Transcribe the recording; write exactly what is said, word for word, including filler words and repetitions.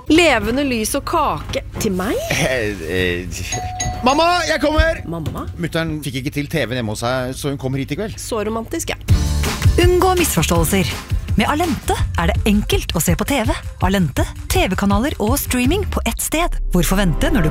Levende lys og kake til meg? Eh, eh, Mamma, jeg kommer! Mamma? Mutteren fikk ikke til T V-en hjemme hos seg, så hun kommer hit i kveld. Så romantisk, ja. Unngå misforståelser. Med Alente er det enkelt å se på T V. Alente, T V-kanaler og streaming på ett sted. Hvorfor vente når du